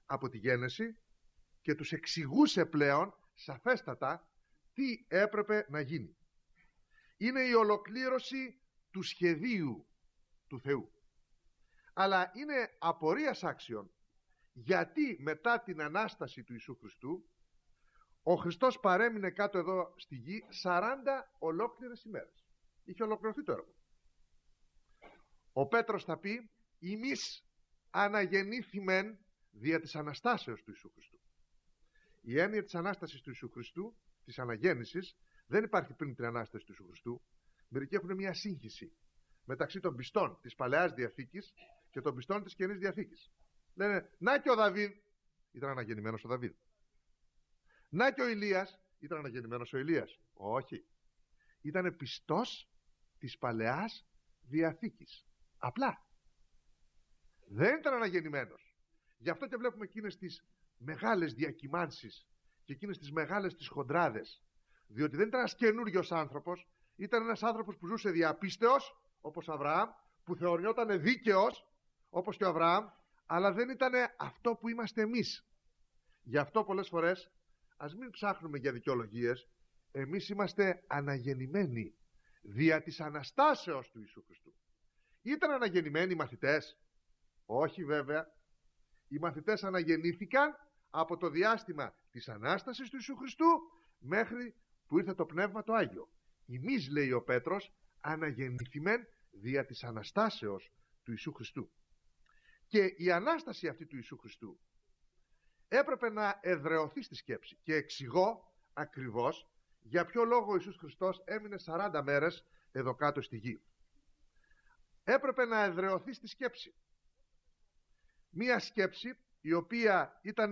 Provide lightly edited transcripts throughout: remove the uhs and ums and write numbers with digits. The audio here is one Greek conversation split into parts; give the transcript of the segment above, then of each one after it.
από τη γέννηση και τους εξηγούσε πλέον σαφέστατα τι έπρεπε να γίνει. Είναι η ολοκλήρωση του σχεδίου του Θεού. Αλλά είναι απορίας άξιον γιατί μετά την Ανάσταση του Ιησού Χριστού ο Χριστός παρέμεινε κάτω εδώ στη γη 40 ολόκληρες ημέρες. Είχε ολοκληρωθεί το έργο. Ο Πέτρος θα πει «Ημείς αναγεννήθημεν δια της Αναστάσεως του Ιησού Χριστού». Η έννοια της Ανάστασης του Ιησού Χριστού, της αναγέννησης, δεν υπάρχει πριν την Ανάσταση του Ιησού Χριστού. Μερικοί έχουν μια σύγχυση μεταξύ των πιστών της Παλαιάς Διαθήκης και των πιστών της Καινής Διαθήκης. Λένε «Να και ο Δαβίδ», ήταν αναγεννημένος ο Δαβίδ. «Να και ο Ηλίας», ήταν αναγεννημένος ο Ηλίας. Όχι. Ήταν πιστός της Παλαιάς Διαθήκης. Απλά. Δεν ήταν αναγεννημένος. Γι' αυτό και βλέπουμε εκείνες τις μεγάλες διακυμάνσεις και εκείνες τις μεγάλες τις χοντράδες. Διότι δεν ήταν ένας καινούριος άνθρωπος, ήταν ένας άνθρωπος που ζούσε διαπίστεως, όπως Αβραάμ, που θεωριόταν δίκαιος, όπως και ο Αβραάμ, αλλά δεν ήταν αυτό που είμαστε εμείς. Γι' αυτό πολλές φορές ας μην ψάχνουμε για δικαιολογίες. Εμείς είμαστε αναγεννημένοι δια της Αναστάσεως του Ιησού Χριστού. Ήταν αναγεννημένοι οι μαθητές? Όχι βέβαια. Οι μαθητές αναγεννήθηκαν από το διάστημα της Ανάστασης του Ιησού Χριστού μέχρι που ήρθε το Πνεύμα το Άγιο. Εμείς, λέει ο Πέτρος, αναγεννήθημεν δια της Αναστάσεως του Ιησού Χριστού. Και η Ανάσταση αυτή του Ιησού Χριστού έπρεπε να εδραιωθεί στη σκέψη. Και εξηγώ ακριβώς για ποιο λόγο ο Ιησούς Χριστός έμεινε 40 μέρες εδώ κάτω στη γη. Έπρεπε να εδραιωθεί στη σκέψη. Μία σκέψη η οποία ήταν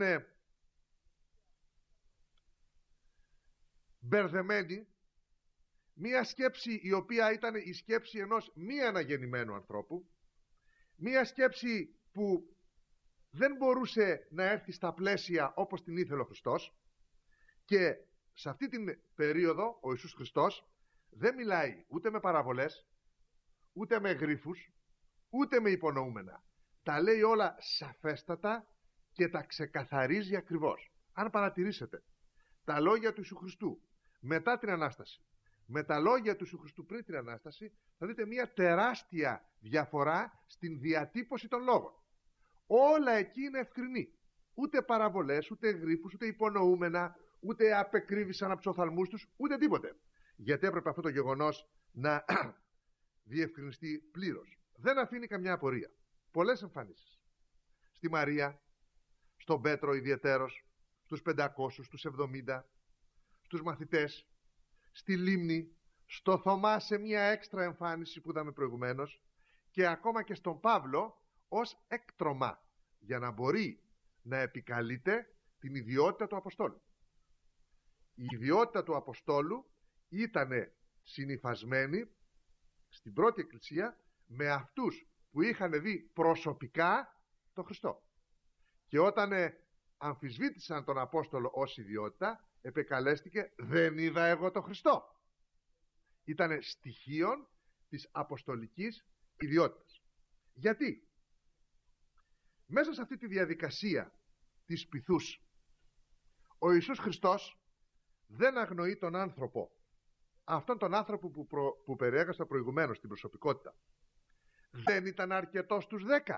μπερδεμένη, μία σκέψη η οποία ήταν η σκέψη ενός μη αναγεννημένου ανθρώπου, μία σκέψη που δεν μπορούσε να έρθει στα πλαίσια όπως την ήθελε ο Χριστός. Και σε αυτή την περίοδο ο Ιησούς Χριστός δεν μιλάει ούτε με παραβολές, ούτε με γρίφους, ούτε με υπονοούμενα. Τα λέει όλα σαφέστατα και τα ξεκαθαρίζει ακριβώς. Αν παρατηρήσετε τα λόγια του Ιησού Χριστού μετά την Ανάσταση με τα λόγια του Ιησού Χριστού πριν την Ανάσταση, θα δείτε μια τεράστια διαφορά στην διατύπωση των λόγων. Όλα εκεί είναι ευκρινή. Ούτε παραβολές, ούτε γρίφους, ούτε υπονοούμενα, ούτε απεκρύβησαν από τους οφθαλμούς τους, ούτε τίποτε. Γιατί έπρεπε αυτό το γεγονός να διευκρινιστεί πλήρως. Δεν αφήνει καμιά απορία. Πολλές εμφανίσεις. Στη Μαρία, στον Πέτρο ιδιαιτέρως, στους 500, στους 70, στους μαθητές, στη Λίμνη, στο Θωμά σε μια έξτρα εμφάνιση που είδαμε προηγουμένως, και ακόμα και στον Παύλο ως έκτρωμα, για να μπορεί να επικαλείται την ιδιότητα του Αποστόλου. Η ιδιότητα του Αποστόλου ήταν συνυφασμένη στην πρώτη Εκκλησία με αυτούς που είχαν δει προσωπικά τον Χριστό. Και όταν αμφισβήτησαν τον Απόστολο ως ιδιότητα, επεκαλέστηκε «Δεν είδα εγώ τον Χριστό». Ήταν στοιχείων της αποστολικής ιδιότητας. Γιατί μέσα σε αυτή τη διαδικασία της πειθούς ο Ιησούς Χριστός δεν αγνοεί τον άνθρωπο, αυτόν τον άνθρωπο που περιέγραψα προηγουμένως, την προσωπικότητα. Δεν ήταν αρκετός στους 10,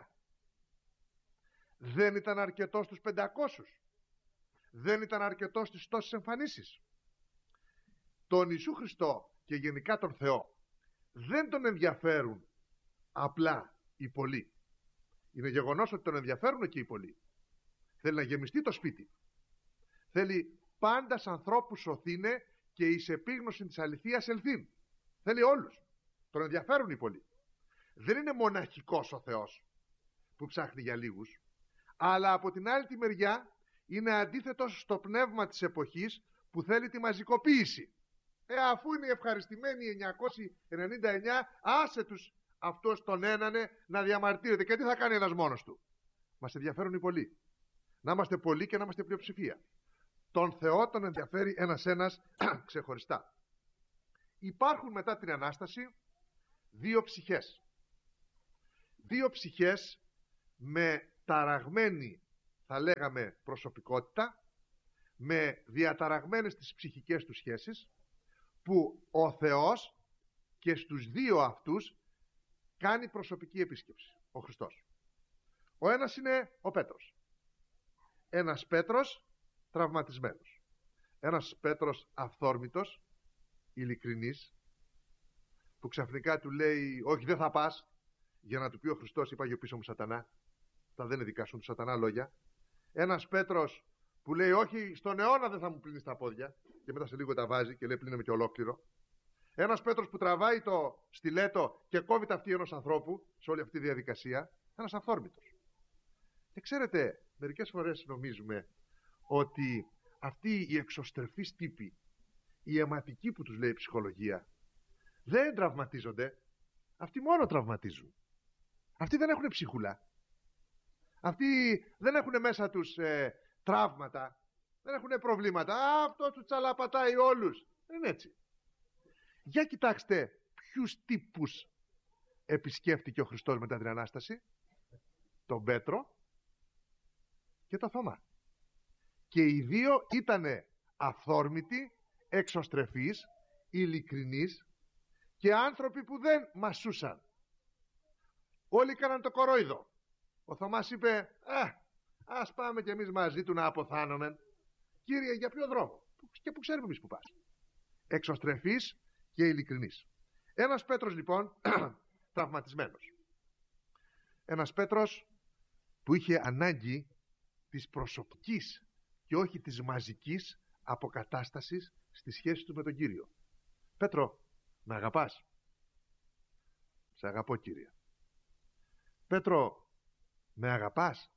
δεν ήταν αρκετός στους 500, δεν ήταν αρκετός στις τόσες εμφανίσεις. Τον Ιησού Χριστό και γενικά τον Θεό δεν τον ενδιαφέρουν απλά οι πολλοί. Είναι γεγονός ότι τον ενδιαφέρουν και οι πολλοί. Θέλει να γεμιστεί το σπίτι. Θέλει πάντα σ' ανθρώπους σωθήνε και εις επίγνωση της αληθείας ελθύν. Θέλει όλους. Τον ενδιαφέρουν οι πολλοί. Δεν είναι μοναχικός ο Θεός που ψάχνει για λίγους, αλλά από την άλλη τη μεριά είναι αντίθετος στο πνεύμα της εποχής που θέλει τη μαζικοποίηση. Αφού είναι ευχαριστημένοι 999, άσε τους αυτός τον ένανε να διαμαρτύρεται. Και τι θα κάνει ένας μόνος του? Μας ενδιαφέρουν οι πολλοί. Να είμαστε πολλοί και να είμαστε πλειοψηφία. Τον Θεό τον ενδιαφέρει ένας ξεχωριστά. Υπάρχουν μετά την Ανάσταση δύο ψυχές. Δύο ψυχές με ταραγμένη θα λέγαμε προσωπικότητα, με διαταραγμένες τις ψυχικές του σχέσεις, που ο Θεός και στους δύο αυτούς κάνει προσωπική επίσκεψη, ο Χριστός. Ο ένας είναι ο Πέτρος. Ένας Πέτρος τραυματισμένος. Ένας Πέτρος αυθόρμητος, ειλικρινής, που ξαφνικά του λέει όχι δεν θα πας, για να του πει ο Χριστός είπα πίσω μου σατανά. Αυτά δεν είναι δικά σου του σατανά λόγια. Ένας Πέτρος που λέει όχι στον αιώνα δεν θα μου πλύνεις τα πόδια, και μετά σε λίγο τα βάζει και λέει πλύνε με και ολόκληρο. Ένας Πέτρος που τραβάει το στιλέτο και κόβει τα αυτή ενός ανθρώπου σε όλη αυτή τη διαδικασία. Ένας αυθόρμητος. Και ξέρετε, μερικές φορές νομίζουμε ότι αυτοί οι εξωστρεφείς τύποι, οι αιματικοί που τους λέει η ψυχολογία, δεν τραυματίζονται. Αυτοί μόνο τραυματίζουν. Αυτοί δεν έχουν ψυχούλα. Αυτοί δεν έχουν μέσα τους τραύματα. Δεν έχουν προβλήματα. Αυτό του τσαλαπατάει όλους. Δεν είναι έτσι. Για κοιτάξτε ποιους τύπους επισκέφτηκε ο Χριστός μετά την Ανάσταση. Τον Πέτρο και τον Θωμά. Και οι δύο ήτανε αυθόρμητοι, εξωστρεφείς, ειλικρινείς και άνθρωποι που δεν μασούσαν. Όλοι κάναν το κορόιδο. Ο Θωμάς είπε ας πάμε κι εμείς μαζί του να αποθάνομεν. Κύριε, για ποιο δρόμο? Και που ξέρουμε εμείς που πας. Εξωστρεφής και ειλικρινής. Ένας Πέτρος λοιπόν τραυματισμένος. Ένας Πέτρος που είχε ανάγκη της προσωπικής και όχι της μαζικής αποκατάστασης στη σχέση του με τον Κύριο. Πέτρο, με αγαπάς? Σε αγαπώ, Κύριε. Πέτρο, με αγαπάς?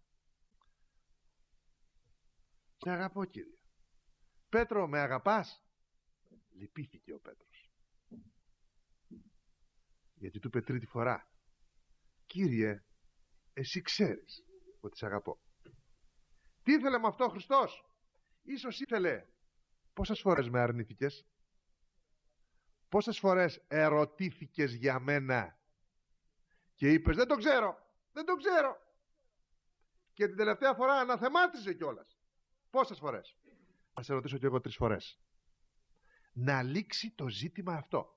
Σε αγαπώ, Κύριε. Πέτρο, με αγαπάς? Λυπήθηκε ο Πέτρος, γιατί του είπε τρίτη φορά, Κύριε, εσύ ξέρεις ότι σε αγαπώ. Τι ήθελε με αυτό ο Χριστός? Ίσως ήθελε, πόσες φορές με αρνήθηκες? Πόσες φορές ερωτήθηκες για μένα και είπες δεν το ξέρω, δεν το ξέρω, και την τελευταία φορά αναθεμάτιζε κιόλας? Πόσες φορές? Θα σε ρωτήσω κι εγώ 3 φορές. Να λήξει το ζήτημα αυτό.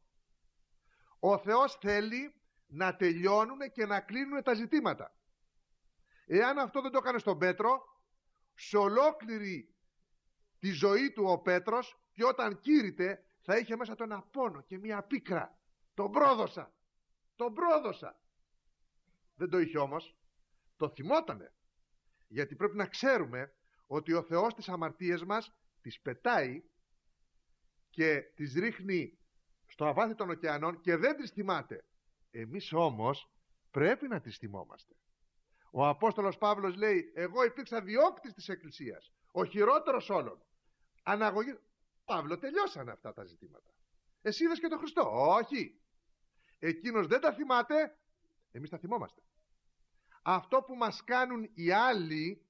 Ο Θεός θέλει να τελειώνουν και να κλείνουν τα ζητήματα. Εάν αυτό δεν το έκανε στον Πέτρο, σε ολόκληρη τη ζωή του ο Πέτρος, και όταν κήρυτε θα είχε μέσα τον απόνο και μια πίκρα. Τον πρόδωσα, τον πρόδωσα. Δεν το είχε όμως, το θυμότανε. Γιατί πρέπει να ξέρουμε ότι ο Θεός τις αμαρτίες μας τις πετάει και τις ρίχνει στο αβάθι των ωκεανών και δεν τις θυμάται. Εμείς όμως πρέπει να τις θυμόμαστε. Ο Απόστολος Παύλος λέει, εγώ υπήρξα διώκτης της Εκκλησίας, ο χειρότερος όλων. Αναγωγή. Παύλο, τελειώσανε αυτά τα ζητήματα. Εσύ είδες και τον Χριστό? Όχι. Εκείνος δεν τα θυμάται, εμείς τα θυμόμαστε. Αυτό που μας κάνουν οι άλλοι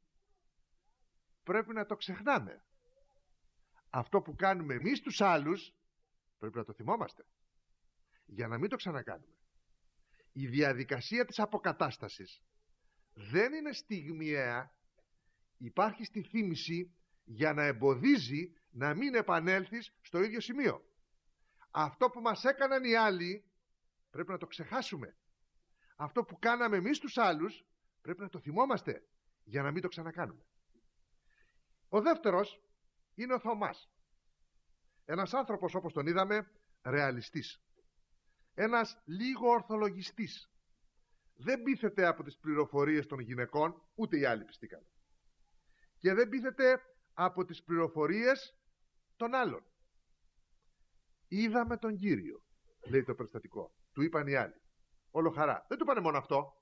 πρέπει να το ξεχνάμε. Αυτό που κάνουμε εμείς τους άλλους πρέπει να το θυμόμαστε, για να μην το ξανακάνουμε. Η διαδικασία της αποκατάστασης δεν είναι στιγμιαία. Υπάρχει στη θύμηση για να εμποδίζει να μην επανέλθεις στο ίδιο σημείο. Αυτό που μας έκαναν οι άλλοι πρέπει να το ξεχάσουμε. Αυτό που κάναμε εμείς τους άλλους πρέπει να το θυμόμαστε, για να μην το ξανακάνουμε. Ο δεύτερος είναι ο Θωμάς. Ένας άνθρωπος, όπως τον είδαμε, ρεαλιστής. Ένας λίγο ορθολογιστής. Δεν πείθεται από τις πληροφορίες των γυναικών, ούτε οι άλλοι πιστήκαν. Και δεν πείθεται από τις πληροφορίες των άλλων. Είδαμε τον Κύριο, λέει το περιστατικό. Του είπαν οι άλλοι. Όλο χαρά. Δεν του είπανε μόνο αυτό.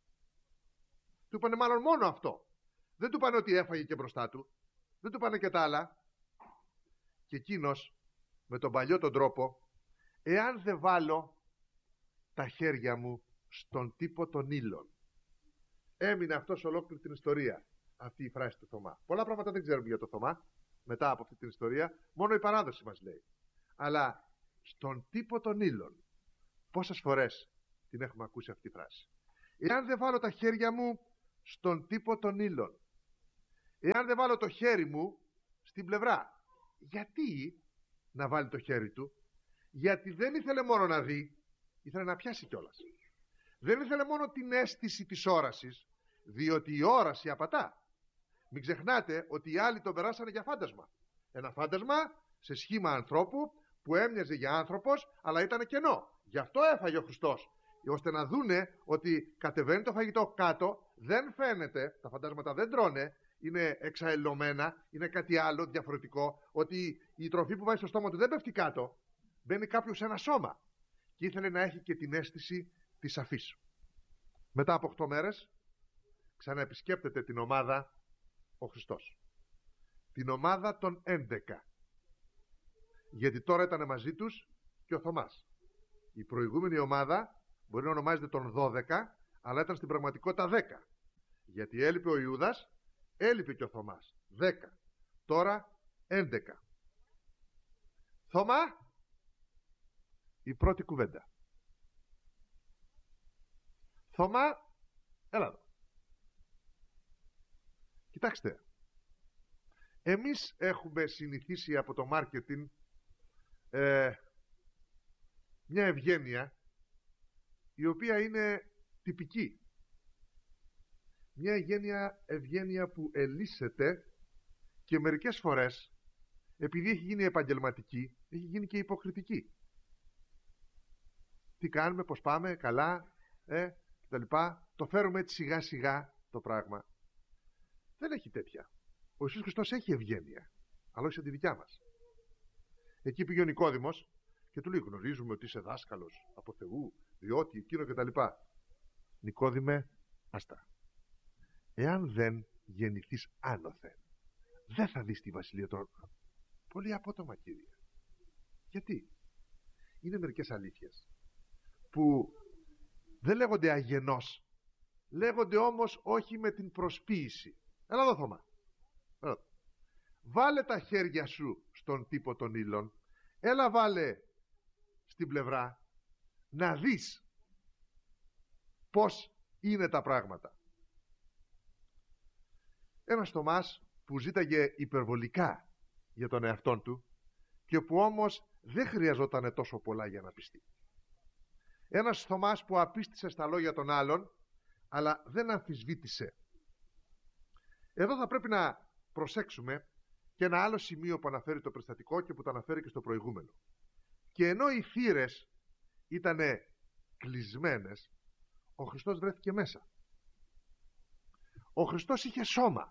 Του είπανε μάλλον μόνο αυτό. Δεν του είπανε ότι έφαγε και μπροστά του. Δεν του είπανε και τα άλλα. Και εκείνος με τον παλιό τον τρόπο, εάν δεν βάλω τα χέρια μου στον τύπο των ύλων. Έμεινε αυτό σε ολόκληρη την ιστορία, αυτή η φράση του Θωμά. Πολλά πράγματα δεν ξέρουμε για το Θωμά μετά από αυτή την ιστορία, μόνο η παράδοση μας λέει. Αλλά στον τύπο των ύλων, πόσες φορές την έχουμε ακούσει αυτή η φράση? Εάν δεν βάλω τα χέρια μου στον τύπο των ύλων, Εάν δεν βάλω το χέρι μου στην πλευρά. Γιατί να βάλει το χέρι του? Γιατί δεν ήθελε μόνο να δει, ήθελε να πιάσει κιόλας. Δεν ήθελε μόνο την αίσθηση της όρασης, διότι η όραση απατά. Μην ξεχνάτε ότι οι άλλοι τον περάσανε για φάντασμα. Ένα φάντασμα σε σχήμα ανθρώπου που έμοιαζε για άνθρωπος, αλλά ήταν κενό. Γι' αυτό έφαγε ο Χριστός, ώστε να δούνε ότι κατεβαίνει το φαγητό κάτω, δεν φαίνεται, τα φαντάσματα δεν τρώνε, είναι εξαελωμένα, είναι κάτι άλλο διαφορετικό, ότι η τροφή που βάζει στο στόμα του δεν πέφτει κάτω, μπαίνει κάποιο σε ένα σώμα. Και ήθελε να έχει και την αίσθηση της αφής. Μετά από 8 μέρες ξαναεπισκέπτεται την ομάδα ο Χριστός. Την ομάδα των 11. Γιατί τώρα ήταν μαζί τους και ο Θωμάς. Η προηγούμενη ομάδα μπορεί να ονομάζεται των 12, αλλά ήταν στην πραγματικότητα 10. Γιατί έλειπε ο Ιούδας, έλειπε και ο Θωμάς. 10. Τώρα 11. Θωμά, η πρώτη κουβέντα. Θωμά, έλα εδώ. Κοιτάξτε, εμείς έχουμε συνηθίσει από το μάρκετινγκ μια ευγένεια η οποία είναι τυπική. Μια ευγένεια που ελύσσεται και μερικές φορές, επειδή έχει γίνει επαγγελματική, έχει γίνει και υποκριτική. Τι κάνουμε, πως πάμε, καλά, κτλ. Το φέρουμε έτσι σιγά σιγά το πράγμα. Δεν έχει τέτοια. Ο Ιησούς Χριστός έχει ευγένεια, αλλά όχι σαν τη δικιά μας. Εκεί πήγε ο Νικόδημος και του λέει: γνωρίζουμε ότι είσαι δάσκαλος από Θεού, διότι εκείνο κτλ. Νικόδημε, άστα. Εάν δεν γεννηθείς άνωθεν, δεν θα δεις τη Βασιλεία των. Πολύ απότομα, Κύριε. Γιατί? Είναι μερικές αλήθειες που δεν λέγονται αγενώς, λέγονται όμως όχι με την προσποίηση. Έλα εδώ, Θωμά. Βάλε τα χέρια σου στον τύπο των ύλων, έλα βάλε στην πλευρά, να δεις πως είναι τα πράγματα. Ένας Θωμάς που ζήταγε υπερβολικά για τον εαυτόν του και που όμως δεν χρειαζόταν τόσο πολλά για να πιστεί. Ένας Θωμάς που απίστησε στα λόγια των άλλων, αλλά δεν αμφισβήτησε. Εδώ θα πρέπει να προσέξουμε και ένα άλλο σημείο που αναφέρει το περιστατικό και που το αναφέρει και στο προηγούμενο. Και ενώ οι θύρες ήταν κλεισμένες, ο Χριστός βρέθηκε μέσα. Ο Χριστός είχε σώμα.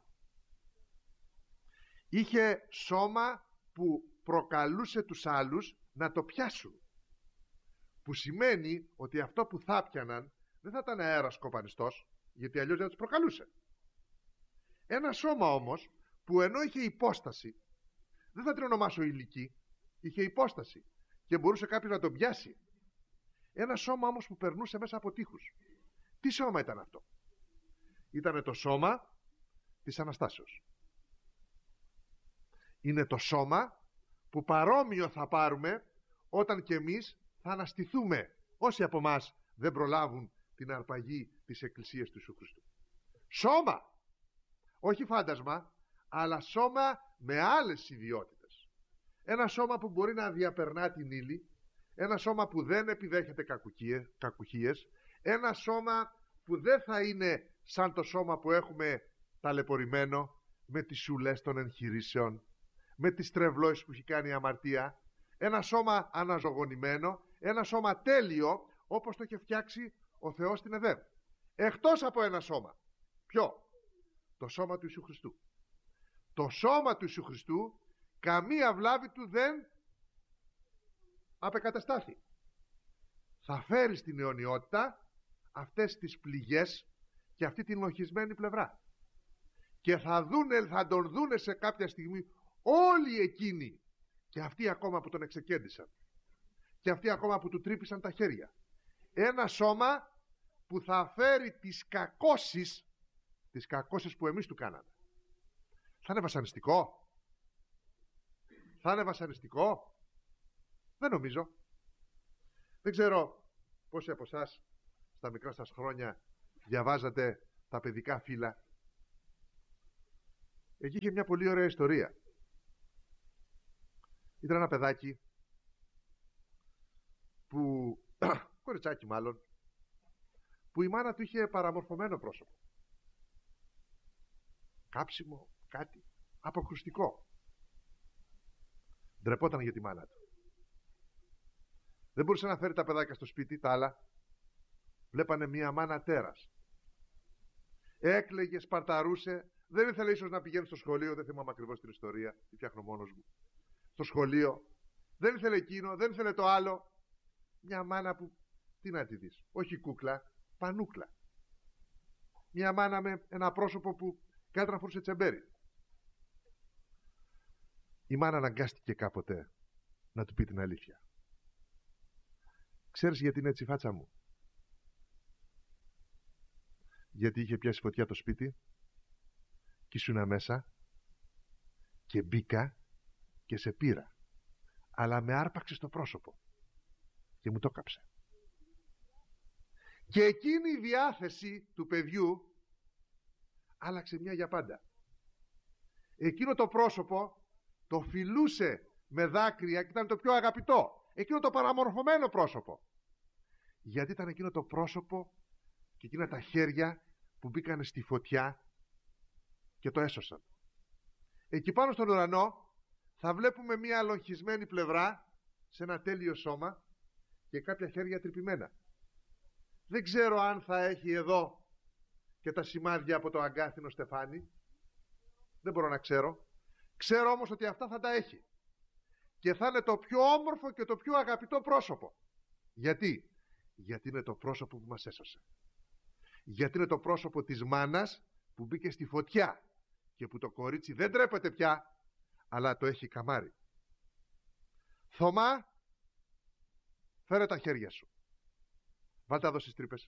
Είχε σώμα που προκαλούσε τους άλλους να το πιάσουν. Που σημαίνει ότι αυτό που θα πιάναν δεν θα ήταν αέρας κοπανιστός, γιατί αλλιώς δεν τους προκαλούσε. Ένα σώμα όμως που ενώ είχε υπόσταση, δεν θα την ονομάσω ηλική, είχε υπόσταση και μπορούσε κάποιος να τον πιάσει. Ένα σώμα όμως που περνούσε μέσα από τείχους. Τι σώμα ήταν αυτό? Ήτανε το σώμα της Αναστάσεως. Είναι το σώμα που παρόμοιο θα πάρουμε όταν και εμείς θα αναστηθούμε, όσοι από εμάς δεν προλάβουν την αρπαγή της Εκκλησίας του Ιησού Χριστού. Σώμα! Όχι φάντασμα, αλλά σώμα με άλλες ιδιότητες. Ένα σώμα που μπορεί να διαπερνά την ύλη, ένα σώμα που δεν επιδέχεται κακουχίες, ένα σώμα που δεν θα είναι σαν το σώμα που έχουμε ταλαιπωρημένο με τις σουλές των εγχειρήσεων, με τις τρευλώσεις που έχει κάνει η αμαρτία, ένα σώμα αναζωογονημένο, ένα σώμα τέλειο όπως το είχε φτιάξει ο Θεός στην Εδέμ. Εκτός από ένα σώμα. Ποιο? Το σώμα του Ιησού Χριστού. Το σώμα του Ιησού Χριστού καμία βλάβη του δεν απεκαταστάθη. Θα φέρει στην αιωνιότητα αυτές τις πληγές και αυτή την λογισμένη πλευρά. Και θα τον δούνε σε κάποια στιγμή όλοι εκείνοι, και αυτοί ακόμα που τον εξεκέντησαν, και αυτοί ακόμα που του τρύπησαν τα χέρια. Ένα σώμα που θα φέρει τις κακώσεις που εμείς του κάναμε. Θα είναι βασανιστικό? Θα είναι βασανιστικό? Δεν νομίζω. Δεν ξέρω πόσοι από εσάς στα μικρά σας χρόνια διαβάζατε τα παιδικά φύλλα. Εκεί είχε μια πολύ ωραία ιστορία. Ήταν ένα παιδάκι που, κοριτσάκι μάλλον, που η μάνα του είχε παραμορφωμένο πρόσωπο. Κάψιμο, κάτι αποκρουστικό. Ντρεπόταν για τη μάνα του. Δεν μπορούσε να φέρει τα παιδάκια στο σπίτι, τα άλλα. Βλέπανε μια μάνα τέρας. Έκλαιγε, σπαρταρούσε. Δεν ήθελε ίσως να πηγαίνει στο σχολείο. Δεν θυμάμαι ακριβώς την ιστορία. Τη φτιάχνω μόνος μου. Στο σχολείο. Δεν ήθελε εκείνο, δεν ήθελε το άλλο. Μια μάνα που, τι να τη δεις, όχι κούκλα, πανούκλα. Μια μάνα με ένα πρόσωπο που κάτι να φορούσε τσεμπέρι. Η μάνα αναγκάστηκε κάποτε να του πει την αλήθεια. Ξέρεις γιατί είναι έτσι η φάτσα μου? Γιατί είχε πιάσει φωτιά το σπίτι και ήσουνα μέσα και μπήκα και σε πήρα, αλλά με άρπαξε στο πρόσωπο και μου το κάψε. Και εκείνη η διάθεση του παιδιού άλλαξε μια για πάντα. Εκείνο το πρόσωπο το φιλούσε με δάκρυα και ήταν το πιο αγαπητό. Εκείνο το παραμορφωμένο πρόσωπο. Γιατί ήταν εκείνο το πρόσωπο και εκείνα τα χέρια που μπήκανε στη φωτιά και το έσωσαν. Εκεί πάνω στον ουρανό θα βλέπουμε μια αλογισμένη πλευρά σε ένα τέλειο σώμα και κάποια χέρια τρυπημένα. Δεν ξέρω αν θα έχει εδώ και τα σημάδια από το αγκάθινο στεφάνι. Δεν μπορώ να ξέρω. Ξέρω όμως ότι αυτά θα τα έχει. Και θα είναι το πιο όμορφο και το πιο αγαπητό πρόσωπο. Γιατί? Γιατί είναι το πρόσωπο που μας έσωσε. Γιατί είναι το πρόσωπο της μάνας που μπήκε στη φωτιά και που το κορίτσι δεν τρέπεται πια, αλλά το έχει καμάρι. Θωμά, φέρε τα χέρια σου. Βάλτα εδώ στις τρύπες.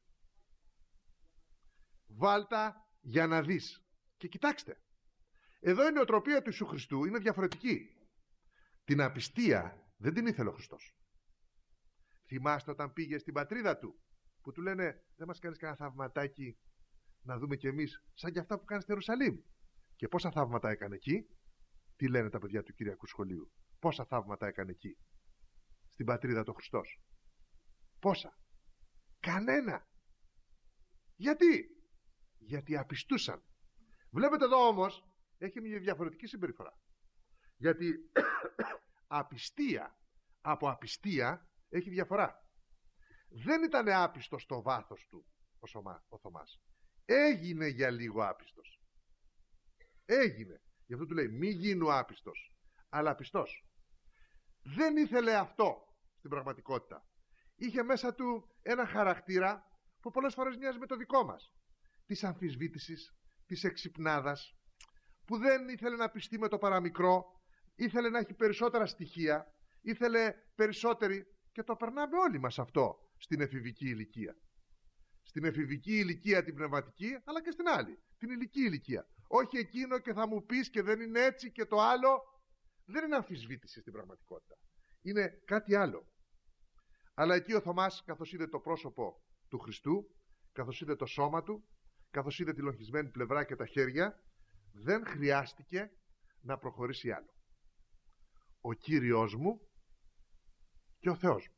Βάλτα για να δεις. Και κοιτάξτε, εδώ η νοοτροπία του Ιησού Χριστού είναι διαφορετική. Την απιστία δεν την ήθελε ο Χριστός. Θυμάστε όταν πήγε στην πατρίδα του, που του λένε δεν μας κάνεις κανένα θαυματάκι να δούμε κι εμείς σαν και αυτά που κάνεις στη Ιερουσαλήμ? Και πόσα θαύματα έκανε εκεί? Τι λένε τα παιδιά του Κυριακού Σχολείου? Πόσα θαύματα έκανε εκεί στην πατρίδα του Χριστός? Πόσα? Κανένα. Γιατί? Γιατί απιστούσαν. Βλέπετε εδώ όμως έχει μια διαφορετική συμπεριφορά. Γιατί απιστία από απιστία έχει διαφορά. Δεν ήταν άπιστος στο βάθος του ο Θωμάς. Έγινε για λίγο άπιστος. Έγινε. Γι' αυτό του λέει μη γίνου άπιστος, αλλά πιστός. Δεν ήθελε αυτό στην πραγματικότητα. Είχε μέσα του ένα χαρακτήρα που πολλές φορές μοιάζει με το δικό μας. Της αμφισβήτησης, της εξυπνάδας, που δεν ήθελε να πιστεί με το παραμικρό, ήθελε να έχει περισσότερα στοιχεία, ήθελε περισσότερη, και το περνάμε όλοι μας αυτό στην εφηβική ηλικία. Στην εφηβική ηλικία την πνευματική, αλλά και στην άλλη, την ηλική ηλικία. Όχι εκείνο και θα μου πεις και δεν είναι έτσι και το άλλο. Δεν είναι αμφισβήτηση στην πραγματικότητα. Είναι κάτι άλλο. Αλλά εκεί ο Θωμάς, καθώς είδε το πρόσωπο του Χριστού, καθώς είδε το σώμα του, καθώς είδε τη λογισμένη πλευρά και τα χέρια, δεν χρειάστηκε να προχωρήσει άλλο. Ο Κύριος μου και ο Θεός μου.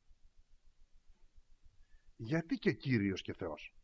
Γιατί και Κύριος και Θεός?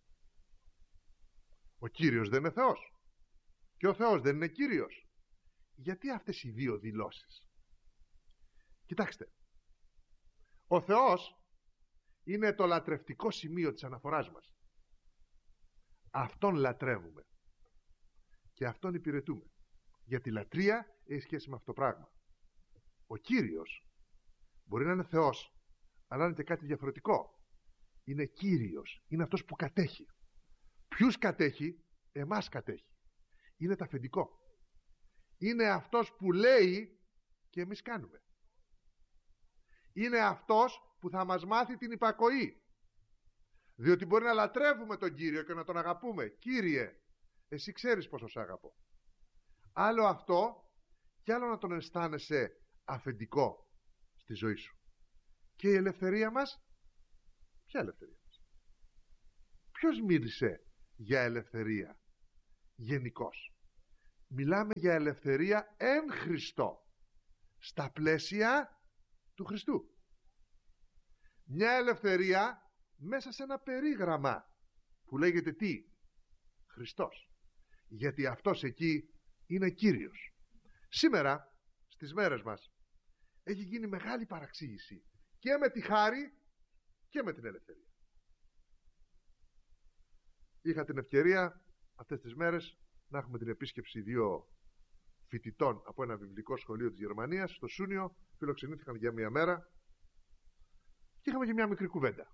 Ο Κύριος δεν είναι Θεός και ο Θεός δεν είναι Κύριος. Γιατί αυτές οι δύο δηλώσεις? Κοιτάξτε, ο Θεός είναι το λατρευτικό σημείο της αναφοράς μας. Αυτόν λατρεύουμε και αυτόν υπηρετούμε. Γιατί η λατρεία έχει σχέση με αυτό το πράγμα. Ο Κύριος μπορεί να είναι Θεός, αλλά είναι και κάτι διαφορετικό. Είναι Κύριος, είναι αυτός που κατέχει. Ποιους κατέχει? Εμάς κατέχει. Είναι το αφεντικό. Είναι αυτός που λέει και εμείς κάνουμε. Είναι αυτός που θα μας μάθει την υπακοή. Διότι μπορεί να λατρεύουμε τον Κύριο και να τον αγαπούμε. Κύριε, εσύ ξέρεις πόσο σ' αγαπώ. Άλλο αυτό και άλλο να τον αισθάνεσαι αφεντικό στη ζωή σου. Και η ελευθερία μας, ποια ελευθερία μας? Ποιος μίλησε για ελευθερία γενικώς? Μιλάμε για ελευθερία εν Χριστώ, στα πλαίσια του Χριστού. Μια ελευθερία μέσα σε ένα περίγραμμα που λέγεται τι? Χριστός. Γιατί αυτός εκεί είναι Κύριος. Σήμερα, στις μέρες μας, έχει γίνει μεγάλη παραξήγηση και με τη χάρη και με την ελευθερία. Είχα την ευκαιρία αυτές τις μέρες να έχουμε την επίσκεψη δύο φοιτητών από ένα βιβλικό σχολείο της Γερμανίας στο Σούνιο. Φιλοξενήθηκαν για μια μέρα και είχαμε και μια μικρή κουβέντα.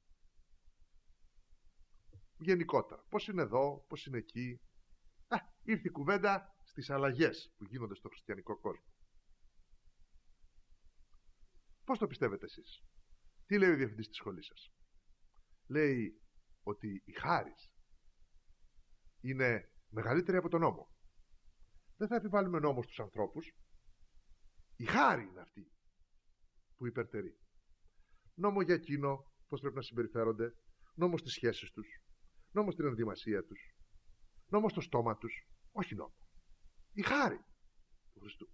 Γενικότερα, πώς είναι εδώ, πώς είναι εκεί. Ήρθε η κουβέντα στις αλλαγές που γίνονται στο χριστιανικό κόσμο. Πώς το πιστεύετε εσείς? Τι λέει ο διευθυντής της σχολής σας? Λέει ότι η χάρις είναι μεγαλύτερη από τον νόμο. Δεν θα επιβάλλουμε νόμο στους ανθρώπους. Η χάρη είναι αυτή που υπερτερεί. Νόμο για εκείνο, πώς πρέπει να συμπεριφέρονται, νόμο στις σχέσεις τους, νόμο στην ενδυμασία τους, νόμο στο στόμα τους. Όχι νόμο. Η χάρη του Χριστού.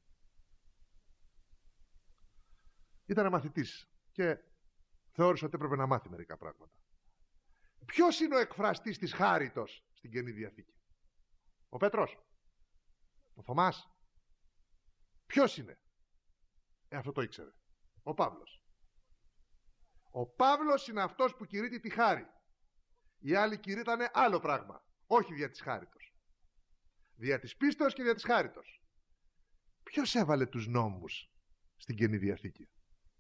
Ήταν μαθητής και θεώρησε ότι έπρεπε να μάθει μερικά πράγματα. Ποιος είναι ο εκφραστής της χάριτος στην Καινή Διαθήκη? Ο Πέτρος? Ο Θωμάς? Ποιος είναι? Αυτό το ήξερε. Ο Παύλος. Ο Παύλος είναι αυτός που κηρύττει τη χάρη. Οι άλλοι κηρύττανε άλλο πράγμα. Όχι δια της χάριτος. Δια της πίστεως και δια της χάριτος. Ποιος έβαλε τους νόμους στην Καινή Διαθήκη?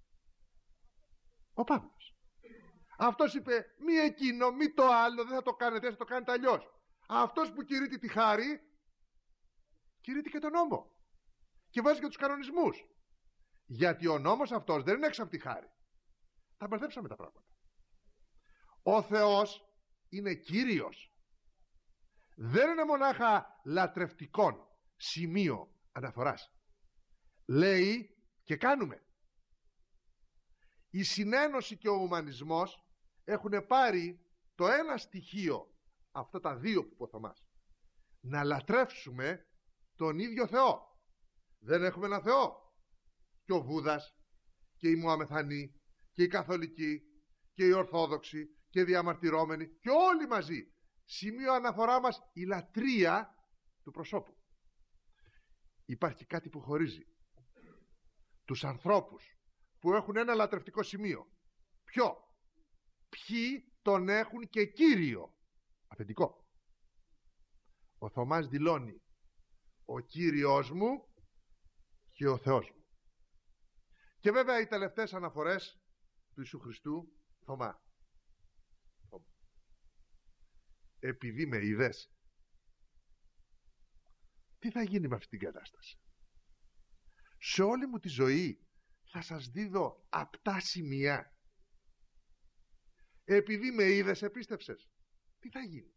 Ο Παύλος. Αυτός είπε μη εκείνο, μη το άλλο, δεν θα το κάνετε, θα το κάνετε αλλιώς. Αυτός που κηρύττει τη χάρη κηρύττει και τον νόμο και βάζει και τους κανονισμούς. Γιατί ο νόμος αυτός δεν είναι έξω από τη χάρη. Θα μπερδέψαμε τα πράγματα. Ο Θεός είναι Κύριος. Δεν είναι μονάχα λατρευτικόν σημείο αναφοράς. Λέει και κάνουμε. Η συνένωση και ο ουμανισμός έχουν πάρει το ένα στοιχείο, αυτά τα δύο που είπε ο Θωμάς, να λατρεύσουμε τον ίδιο Θεό. Δεν έχουμε ένα Θεό? Και ο Βούδας και οι Μωαμεθανοί και οι Καθολικοί και οι Ορθόδοξοι και οι διαμαρτυρόμενοι και όλοι μαζί, σημείο αναφορά μας η λατρεία του προσώπου. Υπάρχει κάτι που χωρίζει τους ανθρώπους που έχουν ένα λατρευτικό σημείο. Ποιο? Ποιοι τον έχουν και Κύριο, αφεντικό. Ο Θωμάς δηλώνει ο Κύριος μου και ο Θεός μου. Και βέβαια οι τελευταίες αναφορές του Ιησού Χριστού, Θωμά, επειδή με είδες, τι θα γίνει με αυτή την κατάσταση? Σε όλη μου τη ζωή θα σας δίδω απτά σημεία. Επειδή με είδες, επίστευσες. Τι θα γίνει?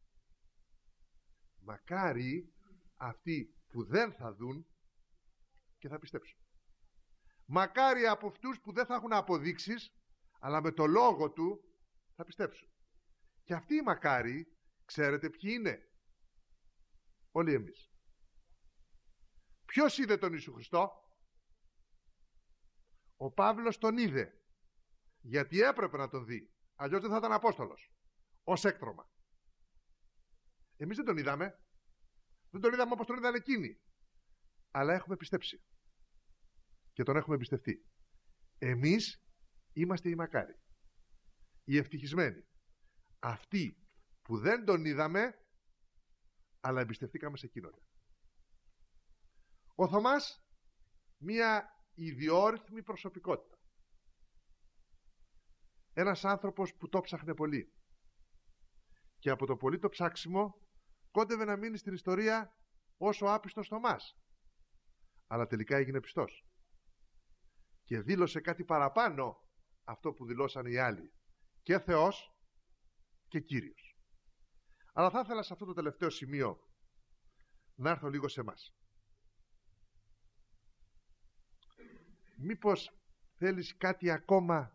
Μακάρι αυτοί που δεν θα δουν και θα πιστέψουν. Μακάρι από αυτούς που δεν θα έχουν αποδείξεις, αλλά με το λόγο του θα πιστέψουν. Και αυτοί οι μακάρι, ξέρετε ποιοι είναι? Όλοι εμείς. Ποιος είδε τον Ιησού Χριστό? Ο Παύλος τον είδε, γιατί έπρεπε να τον δει, αλλιώς δεν θα ήταν Απόστολος, ως έκτρωμα. Εμείς δεν τον είδαμε. Δεν τον είδαμε όπως τον είδαν εκείνοι, αλλά έχουμε πιστέψει και τον έχουμε εμπιστευτεί. Εμείς είμαστε οι μακάρι, οι ευτυχισμένοι, αυτοί που δεν τον είδαμε αλλά εμπιστευτήκαμε σε εκείνον. Ο Θωμάς, μία ιδιόρυθμη προσωπικότητα, ένας άνθρωπος που το ψάχνε πολύ και από το πολύ το ψάξιμο κόντευε να μείνει στην ιστορία όσο άπιστος Θωμάς, αλλά τελικά έγινε πιστός και δήλωσε κάτι παραπάνω αυτό που δηλώσαν οι άλλοι, και Θεός και Κύριος. Αλλά θα ήθελα σε αυτό το τελευταίο σημείο να έρθω λίγο σε εμάς. Μήπως θέλεις κάτι ακόμα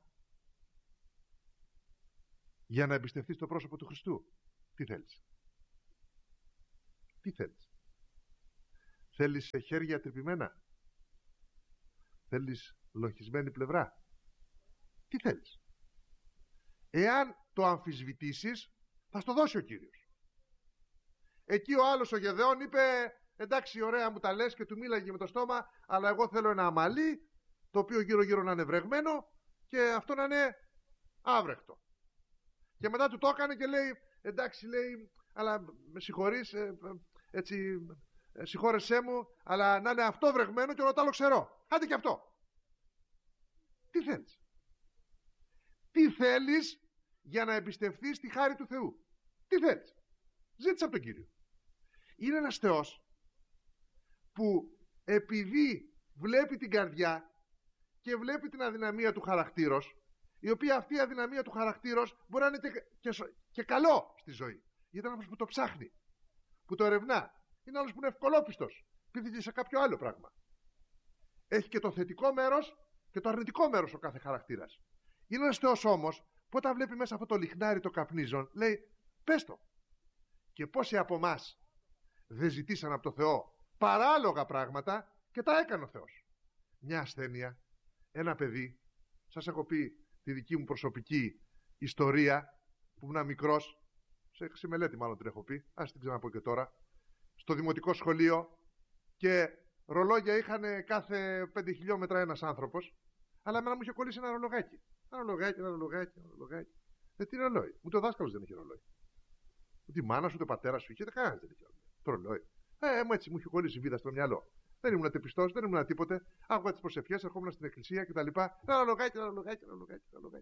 για να εμπιστευτείς το πρόσωπο του Χριστού? Τι θέλεις? Τι θέλεις? Θέλεις χέρια τρυπημένα? Θέλεις λοχισμένη πλευρά? Τι θέλεις? Εάν το αμφισβητήσεις, θα στο δώσει ο Κύριος. Εκεί ο άλλος ο Γεδεών είπε, εντάξει, ωραία μου τα λες, και του μίλαγε με το στόμα, αλλά εγώ θέλω ένα αμαλί, το οποίο γύρω γύρω να είναι βρεγμένο και αυτό να είναι άβρεχτο. Και μετά του το έκανε και λέει, εντάξει, λέει, αλλά με συγχωρείς, έτσι, συγχώρεσέ μου, αλλά να είναι αυτό βρεγμένο και όλο το άλλο ξερό. Άντε και αυτό. Τι θέλεις? Τι θέλεις για να εμπιστευθείς τη χάρη του Θεού? Τι θέλεις? Ζήτησε από τον Κύριο. Είναι ένας Θεός που επειδή βλέπει την καρδιά και βλέπει την αδυναμία του χαρακτήρος, η οποία αυτή η αδυναμία του χαρακτήρος μπορεί να είναι και καλό στη ζωή. Γιατί είναι ένας που το ψάχνει, που το ερευνά. Είναι άλλος που είναι ευκολόπιστος, πείθεται σε κάποιο άλλο πράγμα. Έχει και το θετικό μέρος και το αρνητικό μέρος ο κάθε χαρακτήρας. Είναι ένας Θεός όμως που όταν βλέπει μέσα αυτό το λιχνάρι το καπνίζον, λέει, πες το. Και πόσοι από εμάς δεν ζητήσαν από το Θεό παράλογα πράγματα και τα έκανε ο Θεός. Μια ασθένεια, ένα παιδί, σας έχω πει τη δική μου προσωπική ιστορία που ήμουν μικρός, σε μελέτη μάλλον την έχω πει, ας την ξαναπώ και τώρα, στο δημοτικό σχολείο, και ρολόγια είχαν κάθε 5 χιλιόμετρα ένας άνθρωπος, αλλά εμένα μου είχε κολλήσει ένα ρολογάκι. Ένα ρολογάκι. Τι ρολόι? Ούτε ο δάσκαλος δεν είχε ρολόι. Ούτε η μάνα σου, ούτε ο πατέρας σου είχε, κανένας δεν είχε το ρολόι. Έτσι μου είχε κολλήσει βίδα στο μυαλό. Δεν ήμουν τεπιστός, δεν ήμουν τίποτε. Άκουγα τις προσευχές, ερχόμουν στην εκκλησία κτλ. Ένα ρολογάκι.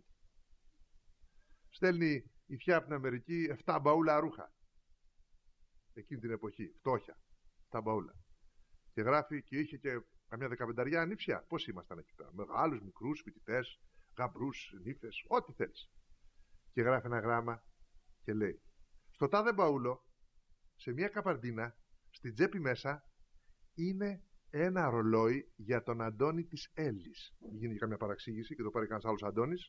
Στέλνει η θεία από την Αμερική 7 μπαούλα ρούχα. Εκείνη την εποχή, φτώχεια. 7 μπαούλα. Και γράφει, και είχε και καμιά 15 ανήψια. Πώς ήμασταν εκεί πέρα? Μεγάλους, μικρούς, φοιτητές, γαμπρούς, νύφες, ό,τι θέλεις. Και γράφει ένα γράμμα και λέει, στο τάδε μπαούλο, σε μια καπαρντίνα, στην τσέπη μέσα, είναι ένα ρολόι για τον Αντώνη της Έλλης. Μην γίνει καμιά παραξήγηση και το πάρει κανένας άλλος Αντώνης.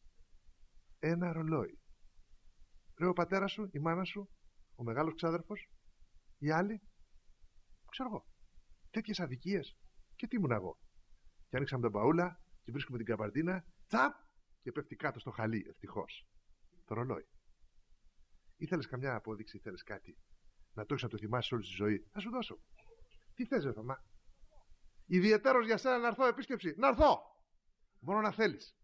Ένα ρολόι. Ρε, ο πατέρας σου, η μάνα σου, ο μεγάλος ξάδερφος, οι άλλοι, ξέρω εγώ, τέτοιες αδικίες. Και τι ήμουν εγώ? Και ανοίξαμε τα μπαούλα και βρίσκουμε την καπαρντίνα, τσαπ, και πέφτει κάτω στο χαλί, ευτυχώς, το ρολόι. Ήθελες καμιά απόδειξη, ήθελες κάτι να το έχεις να το θυμάσεις όλη τη ζωή? Θα σου δώσω. Τι θες, ρε Θωμά? Ιδιαιτέρως για σένα να έρθω επίσκεψη? Να έρθω! Μόνο να θέλεις.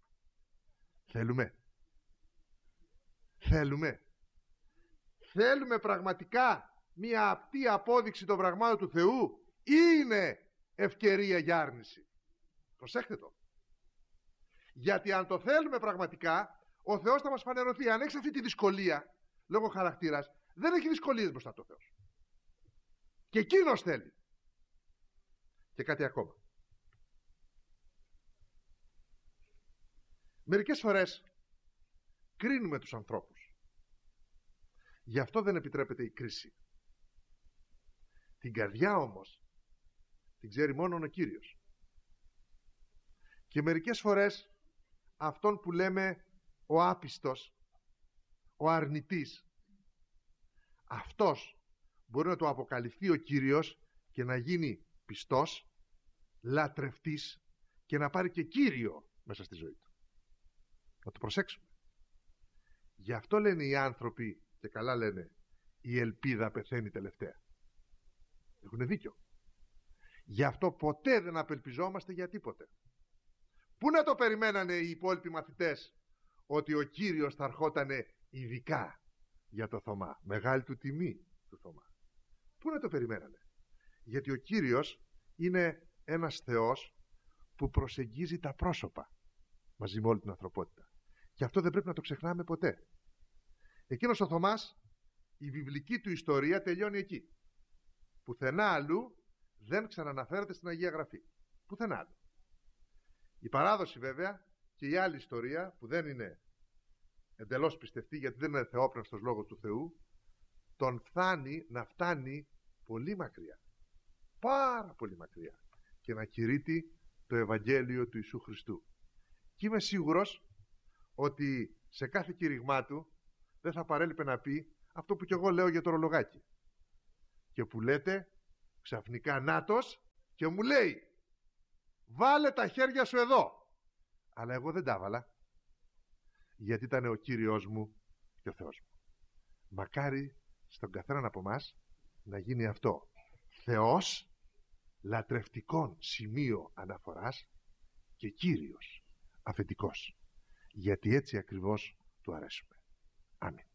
Θέλουμε πραγματικά μία απτή απόδειξη των πραγμάτων του Θεού, ή είναι ευκαιρία για άρνηση? Προσέχτε το. Γιατί αν το θέλουμε πραγματικά, ο Θεός θα μας φανερωθεί. Αν έχεις αυτή τη δυσκολία λόγω χαρακτήρας, δεν έχει δυσκολίες μπροστά το Θεός. Και εκείνος θέλει. Και κάτι ακόμα. Μερικές φορές κρίνουμε τους ανθρώπους. Γι' αυτό δεν επιτρέπεται η κρίση. Την καρδιά όμως την ξέρει μόνο ο Κύριος. Και μερικές φορές αυτόν που λέμε ο άπιστος, ο αρνητής, αυτός μπορεί να το αποκαλυφθεί ο Κύριος και να γίνει πιστός, λατρευτής και να πάρει και Κύριο μέσα στη ζωή του. Να το προσέξουμε. Γι' αυτό λένε οι άνθρωποι, και καλά λένε, η ελπίδα πεθαίνει τελευταία. Έχουν δίκιο. Γι' αυτό ποτέ δεν απελπιζόμαστε για τίποτε. Πού να το περιμένανε οι υπόλοιποι μαθητές ότι ο Κύριος θα ερχότανε ειδικά για το Θωμά? Μεγάλη του τιμή του Θωμά. Πού να το περιμένανε? Γιατί ο Κύριος είναι ένας Θεός που προσεγγίζει τα πρόσωπα μαζί με όλη την ανθρωπότητα. Και αυτό δεν πρέπει να το ξεχνάμε ποτέ. Εκείνος ο Θωμάς, η βιβλική του ιστορία τελειώνει εκεί. Πουθενά αλλού δεν ξαναναφέρεται στην Αγία Γραφή. Πουθενά αλλού. Η παράδοση βέβαια και η άλλη ιστορία, που δεν είναι εντελώς πιστευτή, γιατί δεν είναι θεόπνευστος λόγος του Θεού, τον φτάνει να φτάνει πολύ μακριά. Πάρα πολύ μακριά. Και να κηρύττει το Ευαγγέλιο του Ιησού Χριστού. Και είμαι σίγουρος ότι σε κάθε κήρυγμά του δεν θα παρέλειπε να πει αυτό που κι εγώ λέω για το ρολογάκι. Και που λέτε Ξαφνικά νάτος και μου λέει, βάλε τα χέρια σου εδώ. Αλλά εγώ δεν τα έβαλα, γιατί ήταν ο Κύριος μου και ο Θεός μου. Μακάρι στον καθέναν από εμάς να γίνει αυτό. Θεός, λατρευτικών σημείο αναφοράς, και Κύριος, αφεντικός. Γιατί έτσι ακριβώς του αρέσουμε. Αμήν.